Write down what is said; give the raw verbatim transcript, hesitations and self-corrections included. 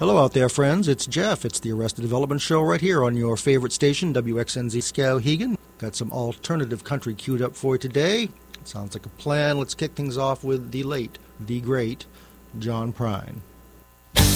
Hello out there, friends. It's Jeff. It's the Arrested Development Show right here on your favorite station, W X N Z Skowhegan. Got some alternative country queued up for you today. Sounds like a plan. Let's kick things off with the late, the great John Prine.